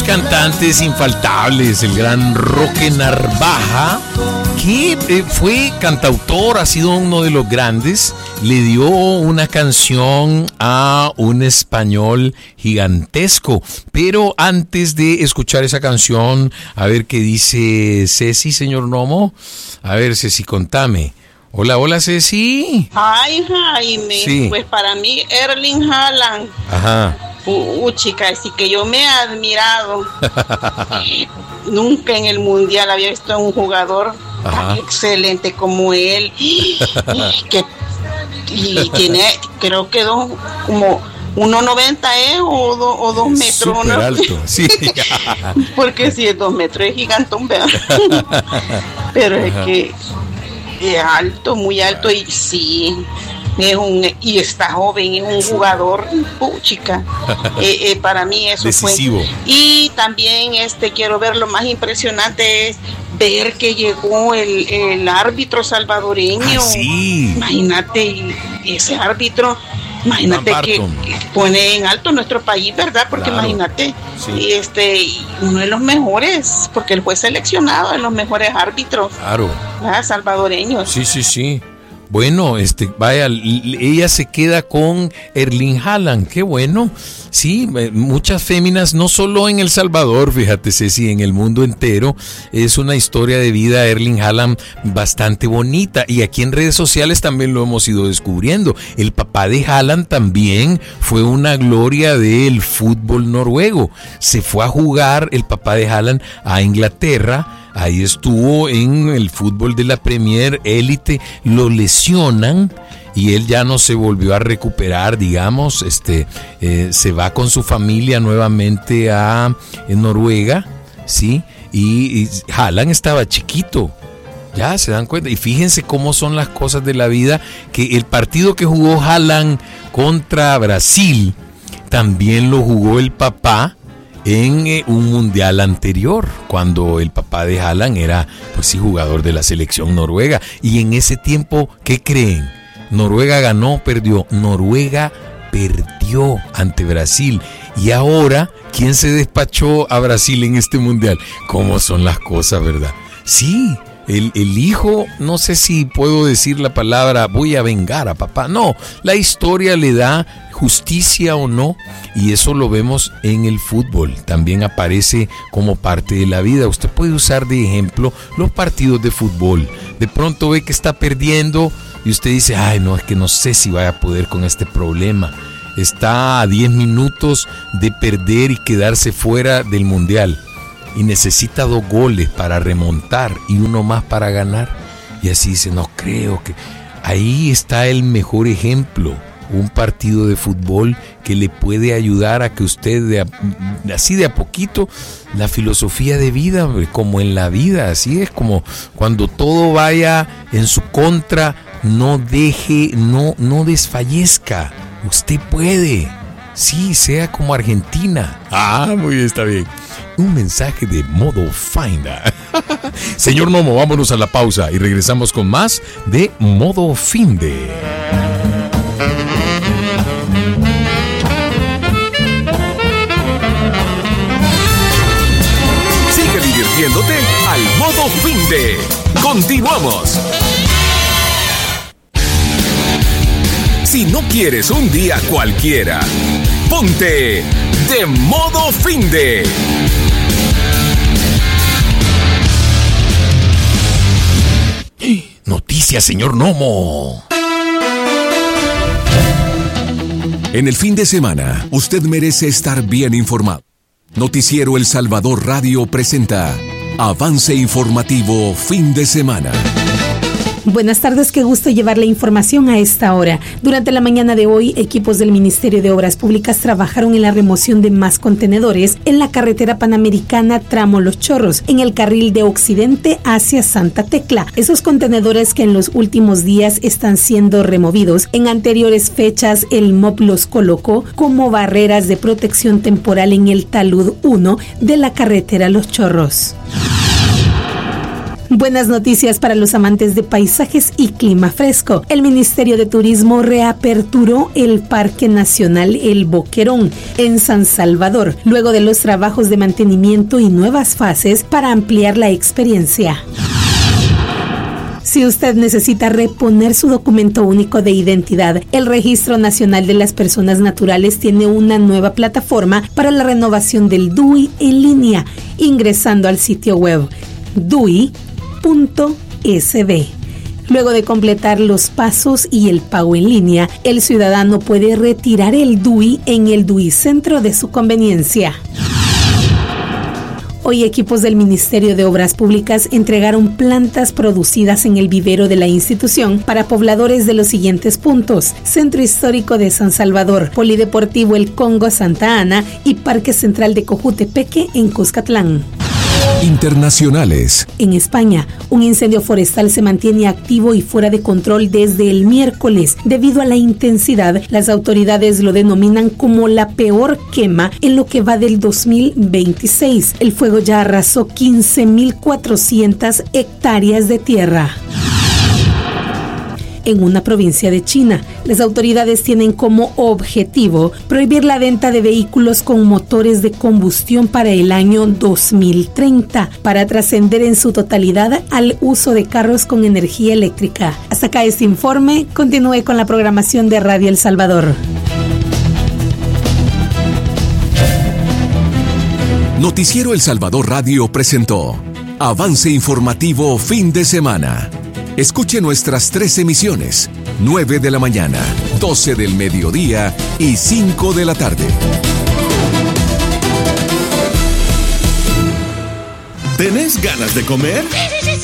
cantantes infaltables, el gran Roque Narvaja, que fue cantautor, ha sido uno de los grandes, le dio una canción a un español gigantesco. Pero antes de escuchar esa canción, a ver qué dice Ceci, señor Nomo. A ver, Ceci, contame. Hola, hola, Ceci. Ay, Jaime, sí. Pues para mí Erling Haaland. Ajá. Chica, así que yo me he admirado. Nunca en el mundial había visto a un jugador tan excelente como él. Y tiene, creo que como 1.90 o 2 metros. Súper alto, sí. Porque si es 2 metros es gigantón, ¿verdad? Pero es que es alto, muy alto, y sí. Y está joven, es un jugador, chica. Para mí eso decisivo. Fue. Y también quiero ver, lo más impresionante es ver que llegó el árbitro salvadoreño. Sí. Imagínate, ese árbitro, imagínate que pone en alto nuestro país, ¿verdad? Porque claro. Imagínate, sí. Uno de los mejores, porque él fue seleccionado en los mejores árbitros. Claro. Salvadoreños. Sí. Bueno, vaya, ella se queda con Erling Haaland, qué bueno. Sí, muchas féminas, no solo en El Salvador, fíjate, Ceci, en el mundo entero. Es una historia de vida, Erling Haaland, bastante bonita. Y aquí en redes sociales también lo hemos ido descubriendo. El papá de Haaland también fue una gloria del fútbol noruego. Se fue a jugar el papá de Haaland a Inglaterra. Ahí estuvo en el fútbol de la Premier Élite, lo lesionan y él ya no se volvió a recuperar, digamos, se va con su familia nuevamente a Noruega, ¿sí? Y Haaland estaba chiquito, ya se dan cuenta, y fíjense cómo son las cosas de la vida, que el partido que jugó Haaland contra Brasil, también lo jugó el papá, en un mundial anterior, cuando el papá de Haaland era, pues sí, jugador de la selección noruega. Y en ese tiempo, ¿qué creen? Noruega ganó, perdió. Noruega perdió ante Brasil. Y ahora, ¿quién se despachó a Brasil en este mundial? ¿Cómo son las cosas, verdad? Sí. El hijo, no sé si puedo decir la palabra voy a vengar a papá. No, la historia le da justicia o no, y eso lo vemos en el fútbol. También aparece como parte de la vida. Usted puede usar de ejemplo los partidos de fútbol. De pronto ve que está perdiendo y usted dice, ay, no, es que no sé si vaya a poder con este problema. Está a 10 minutos de perder y quedarse fuera del mundial. Y necesita 2 goles para remontar y 1 más para ganar. Y así dice, no creo que... Ahí está el mejor ejemplo. Un partido de fútbol que le puede ayudar a que usted, así de a poquito, la filosofía de vida, como en la vida, así es como cuando todo vaya en su contra, no desfallezca. Usted puede. Sí, sea como Argentina. Muy bien, está bien. Un mensaje de Modo Finda. Señor Nomo, vámonos a la pausa y regresamos con más de Modo Finde. Sigue divirtiéndote al Modo Finde. Continuamos. Si no quieres un día cualquiera, ponte de Modo Finde. Noticias, señor Nomo. En el fin de semana, usted merece estar bien informado. Noticiero El Salvador Radio presenta Avance Informativo Fin de Semana. Buenas tardes, qué gusto llevarle información a esta hora. Durante la mañana de hoy, equipos del Ministerio de Obras Públicas trabajaron en la remoción de más contenedores en la carretera panamericana tramo Los Chorros, en el carril de occidente hacia Santa Tecla. Esos contenedores que en los últimos días están siendo removidos. En anteriores fechas, el MOP los colocó como barreras de protección temporal en el talud 1 de la carretera Los Chorros. Buenas noticias para los amantes de paisajes y clima fresco. El Ministerio de Turismo reaperturó el Parque Nacional El Boquerón en San Salvador, luego de los trabajos de mantenimiento y nuevas fases para ampliar la experiencia. Si usted necesita reponer su documento único de identidad, el Registro Nacional de las Personas Naturales tiene una nueva plataforma para la renovación del DUI en línea, ingresando al sitio web DUI.sb. Luego de completar los pasos y el pago en línea, el ciudadano puede retirar el DUI en el DUI Centro de su conveniencia. Hoy equipos del Ministerio de Obras Públicas entregaron plantas producidas en el vivero de la institución para pobladores de los siguientes puntos: Centro Histórico de San Salvador, Polideportivo El Congo Santa Ana y Parque Central de Cojutepeque en Cuscatlán. Internacionales. En España, un incendio forestal se mantiene activo y fuera de control desde el miércoles. Debido a la intensidad, las autoridades lo denominan como la peor quema en lo que va del 2026. El fuego ya arrasó 15.400 hectáreas de tierra. En una provincia de China, las autoridades tienen como objetivo prohibir la venta de vehículos con motores de combustión para el año 2030, para trascender en su totalidad al uso de carros con energía eléctrica. Hasta acá este informe. Continúe con la programación de Radio El Salvador. Noticiero El Salvador Radio presentó Avance Informativo Fin de Semana. Escuche nuestras 3 emisiones: 9 de la mañana, 12 del mediodía y 5 de la tarde. ¿Tenés ganas de comer? Sí.